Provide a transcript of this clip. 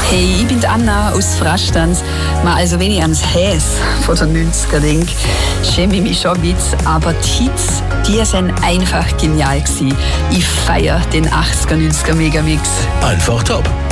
Hey, ich bin die Anna aus Frastanz. Also wenn ich ans Häs von den 90er denke, schäme ich mich schon ein bisschen. Aber die Hits, die sind einfach genial gewesen. Ich feiere den 80er, 90er Megamix. Einfach top.